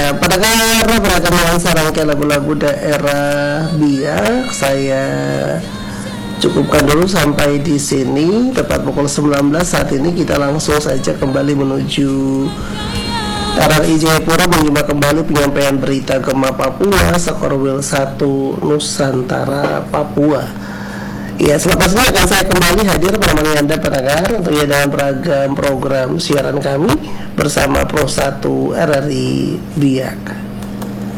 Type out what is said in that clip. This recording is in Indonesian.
Ya, pendengar beragam sarangkai lagu-lagu daerah Biak, saya cukupkan dulu sampai di sini. Tepat pukul 19 saat ini kita langsung saja kembali menuju RRI Jayapura menyimak kembali penyampaian berita Gema Papua Sekorwil 1 Nusantara Papua. Ya, selanjutnya akan saya kembali hadir menemani Anda pendengar tentunya dalam beragam program siaran kami bersama Pro 1 RRI Biak.